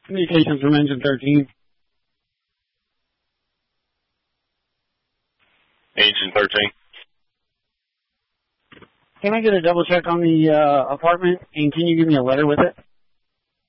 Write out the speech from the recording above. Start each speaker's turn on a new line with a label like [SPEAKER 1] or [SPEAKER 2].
[SPEAKER 1] Communications from engine 13.
[SPEAKER 2] Engine 13.
[SPEAKER 1] Can I get a double check on the apartment, and can you give me a letter with it?